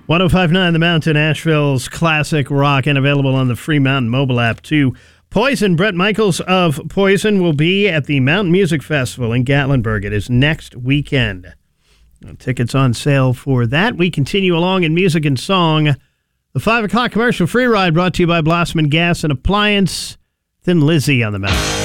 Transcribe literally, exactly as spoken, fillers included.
one oh five point nine The Mountain, Asheville's classic rock, and available on the free Mountain mobile app, too. Poison, Bret Michaels of Poison, will be at the Mountain Music Festival in Gatlinburg. It is next weekend. Tickets on sale for that. We continue along in music and song. The five o'clock commercial free ride brought to you by Blossman Gas and Appliance. Thin Lizzy on the Mountain.